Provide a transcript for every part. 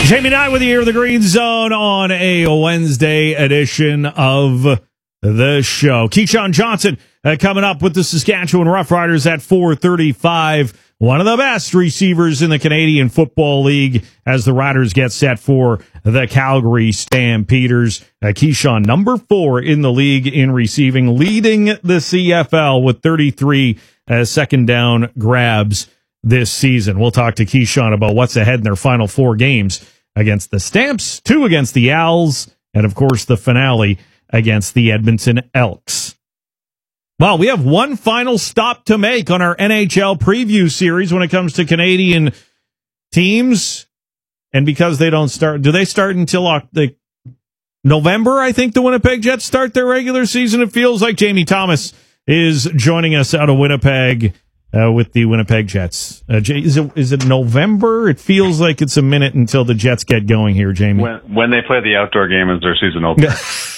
Jamie Knight with you here in the Green Zone on a Wednesday edition of the show. Keyshawn Johnson coming up with the Saskatchewan Roughriders at 4:35. One of the best receivers in the Canadian Football League as the Riders get set for the Calgary Stampeders. Keyshawn, number 4 in the league in receiving, leading the CFL with 33 second down grabs this season. We'll talk to Keyshawn about what's ahead in their final 4 games against the Stamps, 2 against the Owls, and of course the finale against the Edmonton Elks. Well, we have one final stop to make on our NHL preview series when it comes to Canadian teams. And because they don't start, do they start until November? I think the Winnipeg Jets start their regular season. It feels like Jamie Thomas is joining us out of Winnipeg with the Winnipeg Jets. Is it November? It feels like it's a minute until the Jets get going here, Jamie. When they play the outdoor game as their season opener.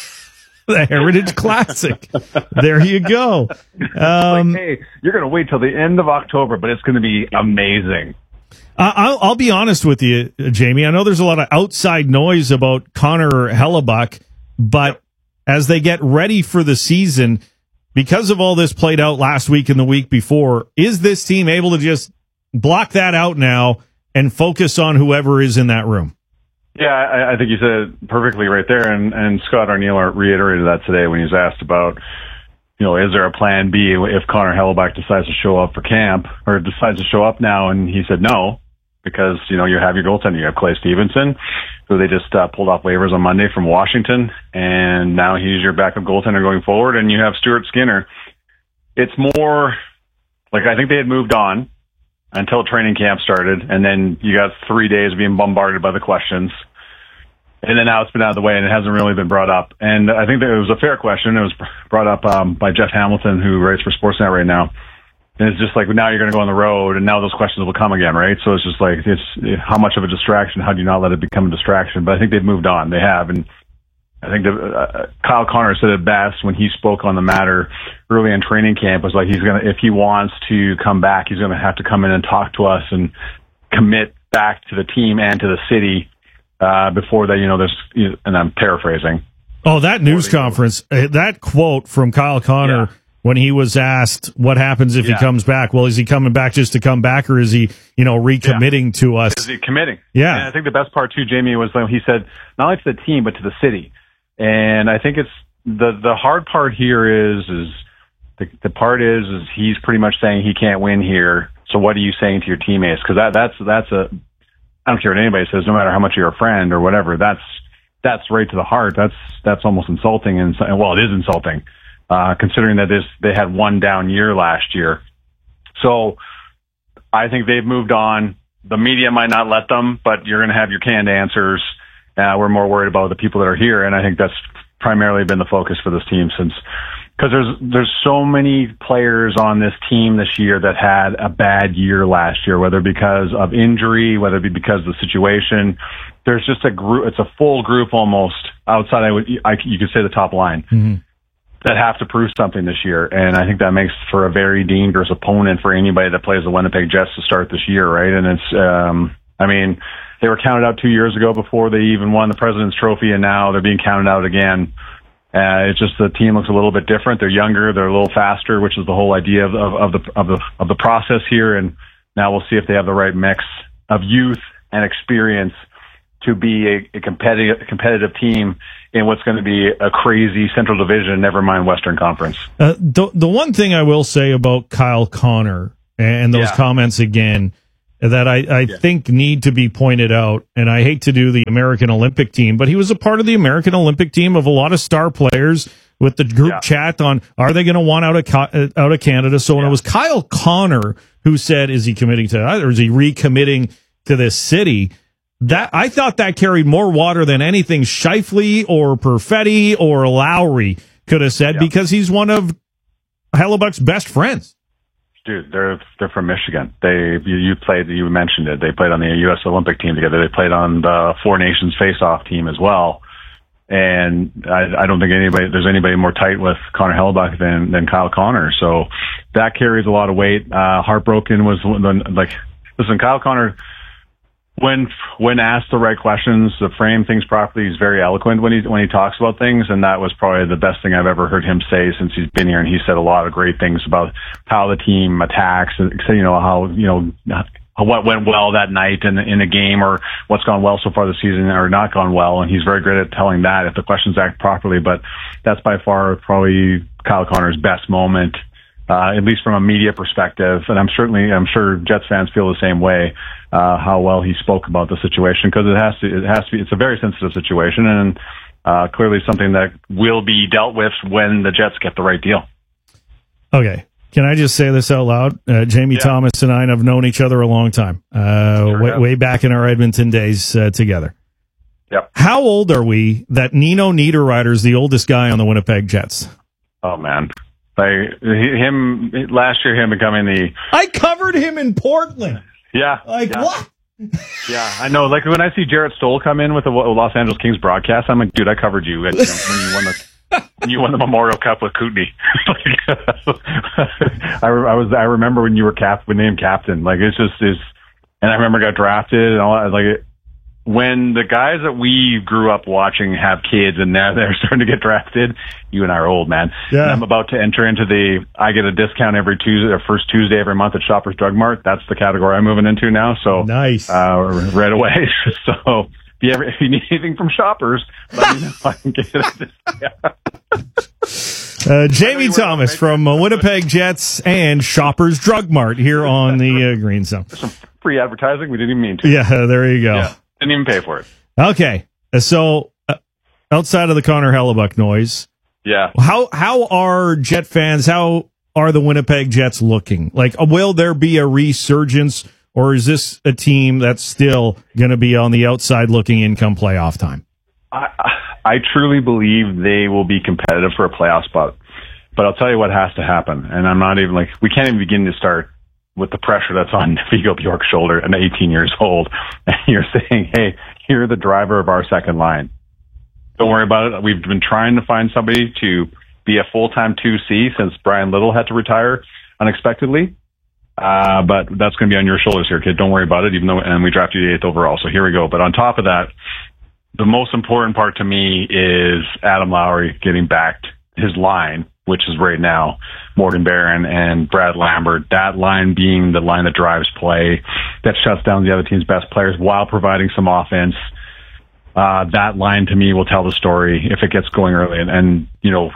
The Heritage Classic. There you go. Hey, you're going to wait till the end of October, but it's going to be amazing. I'll be honest with you, Jamie. I know there's a lot of outside noise about Connor Hellebuyck, but as they get ready for the season, because of all this played out last week and the week before, is this team able to just block that out now and focus on whoever is in that room? Yeah, I think you said it perfectly right there, and Scott Arniel reiterated that today when he was asked about, is there a plan B if Connor Hellebuyck decides to show up for camp, or decides to show up now, and he said no, because, you have your goaltender. You have Clay Stevenson, who they just pulled off waivers on Monday from Washington, and now he's your backup goaltender going forward, and you have Stuart Skinner. It's more like I think they had moved on until training camp started, and then you got 3 days of being bombarded by the questions. And then now it's been out of the way, and it hasn't really been brought up. And I think that it was a fair question. It was brought up by Jeff Hamilton, who writes for Sportsnet right now. And it's just like, now you're going to go on the road, and now those questions will come again, right? So it's just like, it's how much of a distraction? How do you not let it become a distraction? But I think they've moved on. They have. And I think Kyle Connor said it best when he spoke on the matter early in training camp, was like, if he wants to come back, he's going to have to come in and talk to us and commit back to the team and to the city before that, there's, and I'm paraphrasing. Oh, that news conference, that quote from Kyle Connor when he was asked what happens if he comes back. Well, is he coming back just to come back, or is he, recommitting to us? Is he committing? Yeah. And I think the best part too, Jamie, was when he said not only to the team, but to the city. And I think it's the hard part here is the part is he's pretty much saying he can't win here. So what are you saying to your teammates? Because that's I don't care what anybody says, no matter how much you're a friend or whatever. That's right to the heart. That's almost insulting, and well, it is insulting, considering that they had one down year last year. So I think they've moved on. The media might not let them, but you're going to have your canned answers. We're more worried about the people that are here, and I think that's primarily been the focus for this team because there's so many players on this team this year that had a bad year last year, whether because of injury, whether it be because of the situation. There's just a group, it's a full group almost outside, you could say the top line, that have to prove something this year. And I think that makes for a very dangerous opponent for anybody that plays the Winnipeg Jets to start this year, right? And it's, they were counted out 2 years ago before they even won the President's Trophy, and now they're being counted out again. It's just the team looks a little bit different. They're younger, they're a little faster, which is the whole idea of the process here. And now we'll see if they have the right mix of youth and experience to be a competitive team in what's going to be a crazy Central Division, never mind Western Conference. The one thing I will say about Kyle Connor and those comments again, that I think need to be pointed out, and I hate to do the American Olympic team, but he was a part of the American Olympic team of a lot of star players with the group chat on, are they going to want out of Canada? So when it was Kyle Connor who said, is he committing to that, or is he recommitting to this city? That I thought that carried more water than anything Scheifele or Perfetti or Lowry could have said, because he's one of Hellebuyck's best friends. Dude, they're from Michigan. You mentioned it. They played on the U.S. Olympic team together. They played on the Four Nations face-off team as well. And I don't think there's anybody more tight with Connor Hellebuyck than Kyle Connor. So that carries a lot of weight. Heartbroken was listen, Kyle Connor when asked the right questions, to frame things properly, he's very eloquent when he talks about things, and that was probably the best thing I've ever heard him say since he's been here. And he said a lot of great things about how the team attacks, and how what went well that night in a game, or what's gone well so far this season or not gone well. And he's very great at telling that if the questions act properly. But that's by far probably Kyle Connor's best moment, at least from a media perspective. And I'm sure Jets fans feel the same way, how well he spoke about the situation, because it's a very sensitive situation, and clearly something that will be dealt with when the Jets get the right deal. Okay. Can I just say this out loud? Jamie Thomas and I have known each other a long time, way back in our Edmonton days together. Yep. How old are we that Nino Niederreiter's the oldest guy on the Winnipeg Jets? Oh, man. Him last year, him becoming the... I covered him in Portland. Yeah. What? Yeah, I know. Like when I see Jarrett Stoll come in with the Los Angeles Kings broadcast, I'm like, dude, I covered you when you won the Memorial Cup with Kootenay. I remember when you were named captain. Like and I remember got drafted and all that. Like when the guys that we grew up watching have kids and now they're starting to get drafted, you and I are old, man. Yeah. And I'm about to enter into I get a discount every Tuesday or first Tuesday every month at Shoppers Drug Mart. That's the category I'm moving into now. So nice. Right away. So if you need anything from Shoppers, let me know. I can get it. Jamie Thomas from Winnipeg Jets and Shoppers Drug Mart here on the Green Zone. Some free advertising. We didn't even mean to. Yeah, there you go. Yeah, didn't even pay for it. Okay, so outside of the Connor Hellebuck noise, how are Jet fans? How are the Winnipeg Jets looking? Like, will there be a resurgence, or is this a team that's still going to be on the outside looking in come playoff time? I truly believe they will be competitive for a playoff spot. But I'll tell you what has to happen. And I'm not even we can't even begin to start with the pressure that's on Vigo Bjork's shoulder at 18 years old. And you're saying, hey, you're the driver of our second line. Don't worry about it. We've been trying to find somebody to be a full-time 2C since Brian Little had to retire unexpectedly. But that's going to be on your shoulders here, kid. Don't worry about it, and we drafted you 8th overall. So here we go. But on top of that, the most important part to me is Adam Lowry getting back his line, which is right now Morgan Barron and Brad Lambert. That line being the line that drives play, that shuts down the other team's best players while providing some offense. That line to me will tell the story if it gets going early. And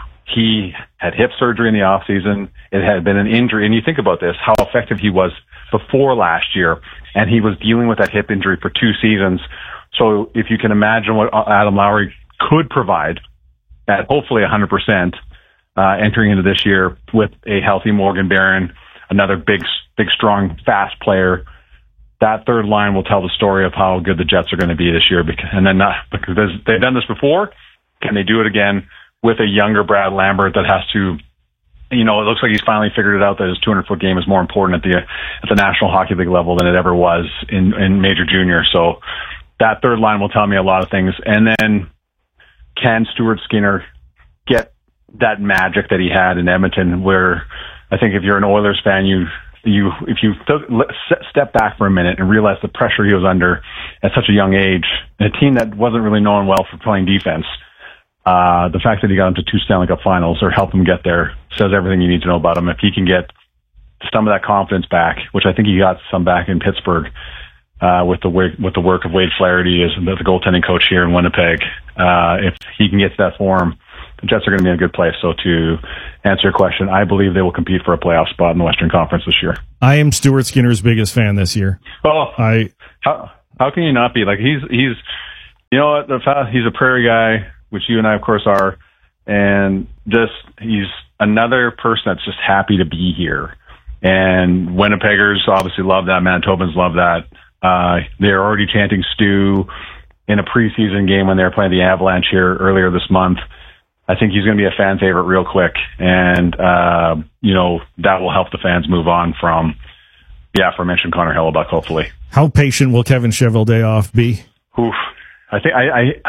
he had hip surgery in the offseason. It had been an injury. And you think about this, how effective he was before last year. And he was dealing with that hip injury for 2 seasons. So if you can imagine what Adam Lowry could provide at hopefully 100%, entering into this year with a healthy Morgan Barron, another big, strong, fast player, that third line will tell the story of how good the Jets are going to be this year. Because they've done this before. Can they do it again with a younger Brad Lambert that has to, it looks like he's finally figured it out that his 200-foot game is more important at the National Hockey League level than it ever was in Major Junior. So that third line will tell me a lot of things. And then can Stuart Skinner get that magic that he had in Edmonton, where I think if you're an Oilers fan, if you step back for a minute and realize the pressure he was under at such a young age, a team that wasn't really known well for playing defense, the fact that he got him to 2 Stanley Cup finals or helped him get there says everything you need to know about him. If he can get some of that confidence back, which I think he got some back in Pittsburgh, with the work of Wade Flaherty as the goaltending coach here in Winnipeg, if he can get to that form, the Jets are going to be in a good place. So to answer your question, I believe they will compete for a playoff spot in the Western Conference this year. I am Stuart Skinner's biggest fan this year. Oh, how can you not be? Like he's he's a Prairie guy, which you and I of course are, and he's another person that's just happy to be here. And Winnipeggers obviously love that. Manitobans love that. They're already chanting Stu in a preseason game when they were playing the Avalanche here earlier this month. I think he's going to be a fan favorite real quick. And, that will help the fans move on from the aforementioned Connor Hellebuck, hopefully. How patient will Kevin Cheveldayoff be? Oof. I think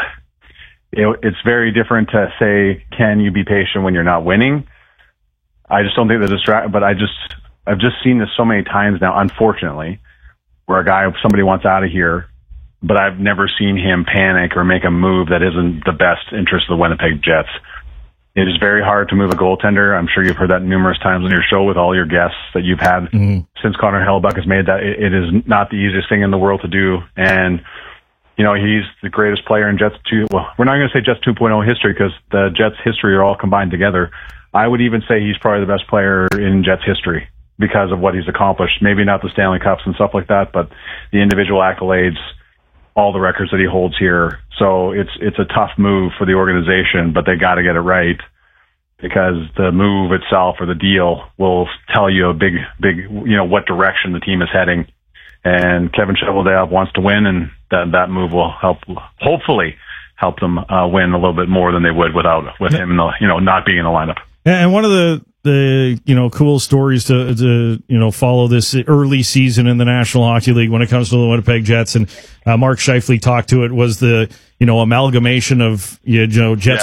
it's very different to say, can you be patient when you're not winning? I just don't think but I've just seen this so many times now, unfortunately, where somebody wants out of here but I've never seen him panic or make a move that isn't the best interest of the Winnipeg Jets. It is very hard to move a goaltender. I'm sure you've heard that numerous times on your show with all your guests that you've had since Connor Hellebuyck has made that. It is not the easiest thing in the world to do. And, you know, he's the greatest player in Jets 2. Well, we're not going to say Jets 2.0 history because the Jets history are all combined together. I would even say he's probably the best player in Jets history because of what he's accomplished. Maybe not the Stanley Cups and stuff like that, but the individual accolades, all the records that he holds here. So it's a tough move for the organization, but they got to get it right because the move itself or the deal will tell you a big, you know, what direction the team is heading. And Kevin Cheveldayoff wants to win, and that move will hopefully help them win a little bit more than they would with him, not being in the lineup. And one of the cool stories to follow this early season in the National Hockey League when it comes to the Winnipeg Jets, and Mark Scheifele talked to it, was the amalgamation of Jets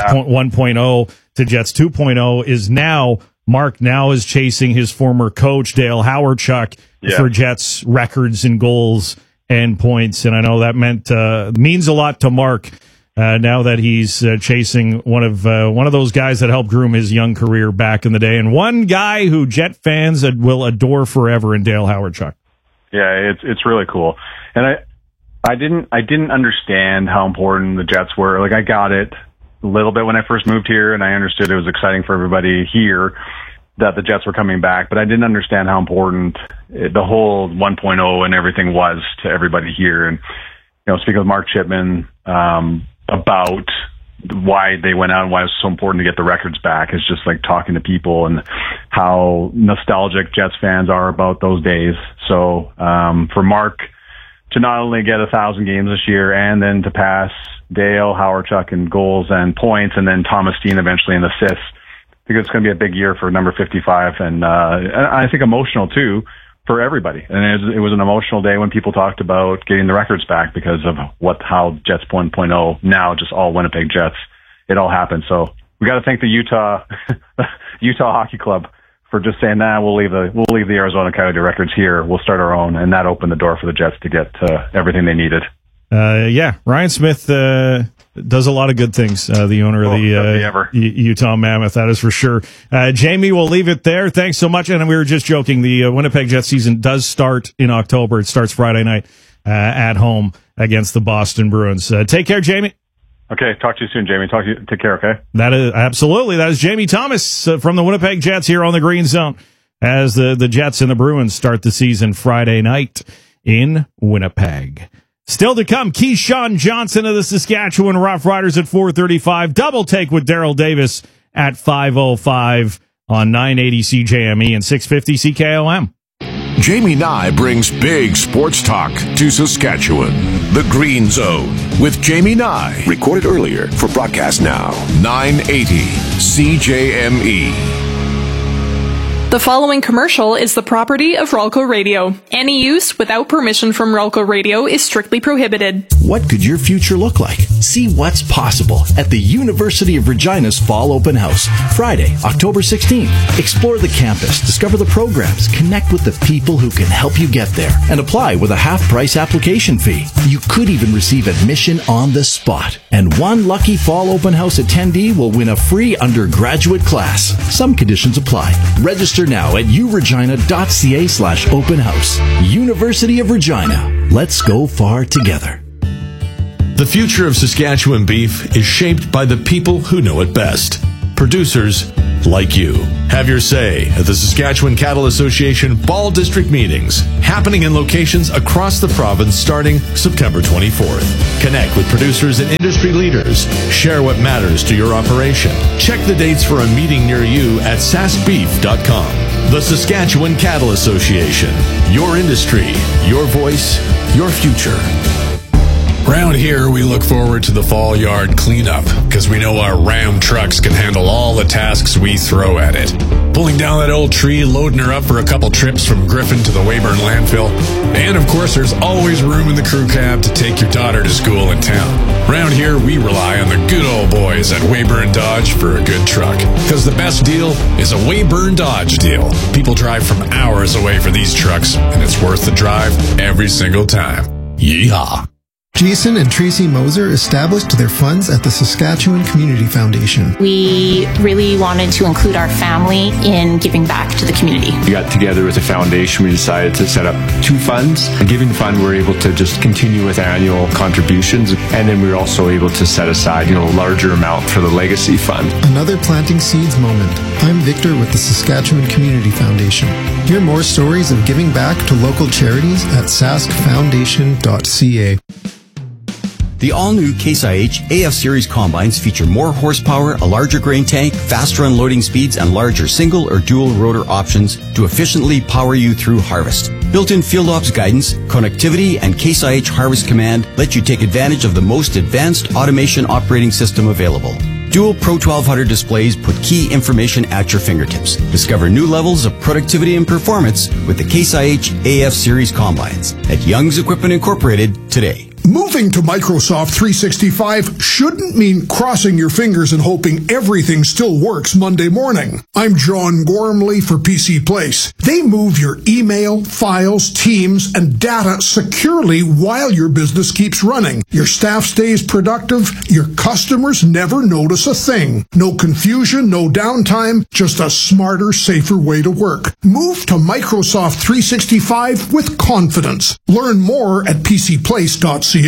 1.0 to Jets 2.0 is now Mark is chasing his former coach Dale Hawerchuk for Jets records and goals and points, and I know that means a lot to Mark. Now that he's chasing one of those guys that helped groom his young career back in the day, and one guy who Jet fans will adore forever in Dale Hawerchuk. Yeah, it's really cool, and I didn't understand how important the Jets were. Like, I got it a little bit when I first moved here, and I understood it was exciting for everybody here that the Jets were coming back, but I didn't understand how important the whole 1.0 and everything was to everybody here. And speaking with Mark Chipman about why they went out and why it was so important to get the records back is just like talking to people and how nostalgic Jets fans are about those days. So for Mark to not only get 1,000 games this year and then to pass Dale Hawerchuk in goals and points and then Thomas Steen eventually in assists, I think it's going to be a big year for number 55 and I think emotional too for everybody. And it was an emotional day when people talked about getting the records back because of how Jets 1.0 now just all Winnipeg Jets. It all happened. So we got to thank the Utah Hockey Club for just saying, we'll leave the Arizona Coyote records here. We'll start our own. And that opened the door for the Jets to get everything they needed. Ryan Smith does a lot of good things, the owner of the Utah Mammoth, that is for sure. Jamie, we'll leave it there. Thanks so much. And we were just joking, the Winnipeg Jets season does start in October. It starts Friday night at home against the Boston Bruins. Take care, Jamie. Okay, talk to you soon, Jamie. Take care, okay? That is Jamie Thomas from the Winnipeg Jets here on the Green Zone as the Jets and the Bruins start the season Friday night in Winnipeg. Still to come, Keyshawn Johnson of the Saskatchewan Roughriders at 4:35. Double take with Daryl Davis at 5:05 on 980 CJME and 650 CKOM. Jamie Nye brings big sports talk to Saskatchewan. The Green Zone with Jamie Nye. Recorded earlier for broadcast now. 980 CJME. The following commercial is the property of Ralco Radio. Any use without permission from Ralco Radio is strictly prohibited. What could your future look like? See what's possible at the University of Regina's Fall Open House, Friday, October 16th. Explore the campus, discover the programs, connect with the people who can help you get there, and apply with a half-price application fee. You could even receive admission on the spot. And one lucky Fall Open House attendee will win a free undergraduate class. Some conditions apply. Register now at uregina.ca/open house. University of Regina. Let's go far together. The future of Saskatchewan beef is shaped by the people who know it best. Producers like you. Have your say at the Saskatchewan Cattle Association Fall District meetings, happening in locations across the province starting September 24th. Connect with producers and industry leaders. Share what matters to your operation. Check the dates for a meeting near you at saskbeef.com. The Saskatchewan Cattle Association. Your industry, your voice, your future. Around here, we look forward to the fall yard cleanup because we know our Ram trucks can handle all the tasks we throw at it. Pulling down that old tree, loading her up for a couple trips from Griffin to the Weyburn landfill. And of course, there's always room in the crew cab to take your daughter to school in town. Around here, we rely on the good old boys at Weyburn Dodge for a good truck. Because the best deal is a Weyburn Dodge deal. People drive from hours away for these trucks, and it's worth the drive every single time. Yeehaw. Jason and Tracy Moser established their funds at the Saskatchewan Community Foundation. We really wanted to include our family in giving back to the community. We got together as a foundation. We decided to set up 2 funds. A giving fund, we're able to just continue with annual contributions. And then we were also able to set aside, a larger amount for the legacy fund. Another planting seeds moment. I'm Victor with the Saskatchewan Community Foundation. Hear more stories of giving back to local charities at saskfoundation.ca. The all-new Case IH AF Series combines feature more horsepower, a larger grain tank, faster unloading speeds, and larger single or dual rotor options to efficiently power you through harvest. Built-in field ops guidance, connectivity, and Case IH Harvest Command let you take advantage of the most advanced automation operating system available. Dual Pro 1200 displays put key information at your fingertips. Discover new levels of productivity and performance with the Case IH AF Series combines at Young's Equipment Incorporated today. Moving to Microsoft 365 shouldn't mean crossing your fingers and hoping everything still works Monday morning. I'm John Gormley for PC Place. They move your email, files, teams, and data securely while your business keeps running. Your staff stays productive. Your customers never notice a thing. No confusion, no downtime, just a smarter, safer way to work. Move to Microsoft 365 with confidence. Learn more at pcplace.ca.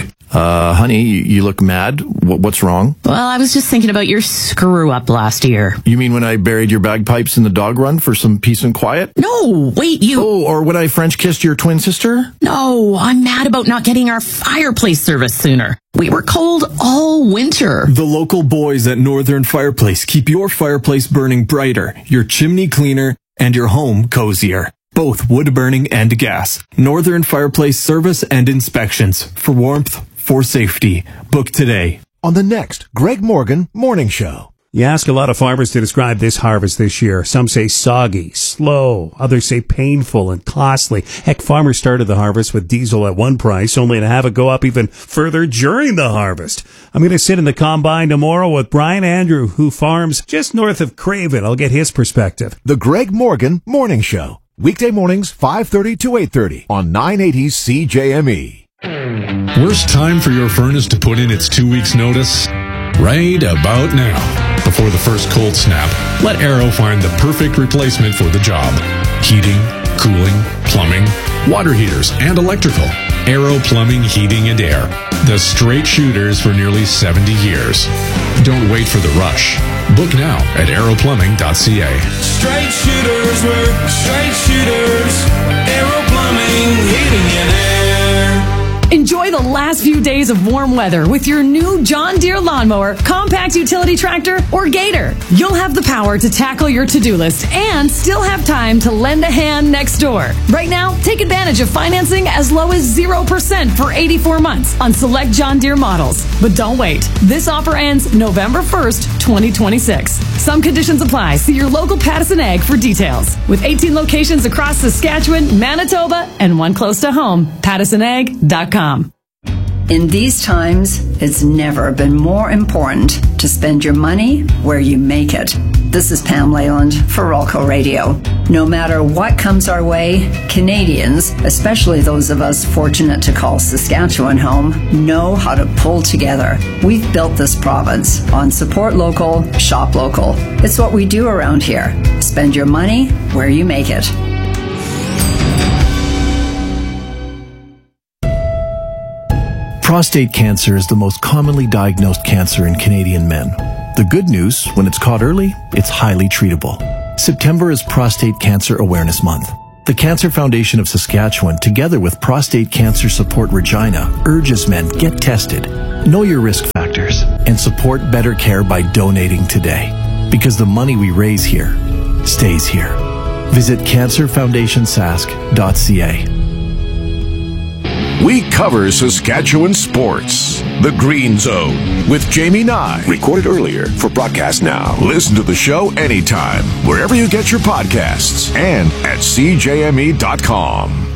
Honey, you look mad. What's wrong? Well, I was just thinking about your screw-up last year. You mean when I buried your bagpipes in the dog run for some peace and quiet? No, wait, you... Oh, or when I French kissed your twin sister? No, I'm mad about not getting our fireplace service sooner. We were cold all winter. The local boys at Northern Fireplace keep your fireplace burning brighter, your chimney cleaner, and your home cozier. Both wood burning and gas. Northern Fireplace service and inspections. For warmth, for safety. Book today. On the next Greg Morgan Morning Show. You ask a lot of farmers to describe this harvest this year. Some say soggy, slow. Others say painful and costly. Heck, farmers started the harvest with diesel at one price, only to have it go up even further during the harvest. I'm going to sit in the combine tomorrow with Brian Andrew, who farms just north of Craven. I'll get his perspective. The Greg Morgan Morning Show. Weekday mornings, 5:30 to 8:30 on 980 CJME. Worst time for your furnace to put in its 2 weeks notice? Right about now. Before the first cold snap, let Arrow find the perfect replacement for the job. Heating, cooling, plumbing, water heaters, and electrical. Arrow Plumbing, Heating, and Air. The straight shooters for nearly 70 years. Don't wait for the rush. Book now at arrowplumbing.ca. Straight shooters work, straight shooters. Arrow Plumbing, Heating, and Air. Enjoy the last few days of warm weather with your new John Deere lawnmower, compact utility tractor, or Gator. You'll have the power to tackle your to-do list and still have time to lend a hand next door. Right now, take advantage of financing as low as 0% for 84 months on select John Deere models. But don't wait. This offer ends November 1st, 2026. Some conditions apply. See your local Pattison Ag for details. With 18 locations across Saskatchewan, Manitoba, and one close to home, PattisonAg.com. In these times, it's never been more important to spend your money where you make it. This is Pam Leyland for Rolco Radio. No matter what comes our way, Canadians, especially those of us fortunate to call Saskatchewan home, know how to pull together. We've built this province on support local, shop local. It's what we do around here. Spend your money where you make it. Prostate cancer is the most commonly diagnosed cancer in Canadian men. The good news, when it's caught early, it's highly treatable. September is Prostate Cancer Awareness Month. The Cancer Foundation of Saskatchewan, together with Prostate Cancer Support Regina, urges men get tested, know your risk factors, and support better care by donating today. Because the money we raise here stays here. Visit cancerfoundationsask.ca. We cover Saskatchewan sports. The Green Zone with Jamie Nye. Recorded earlier for broadcast now. Listen to the show anytime, wherever you get your podcasts, and at CJME.com.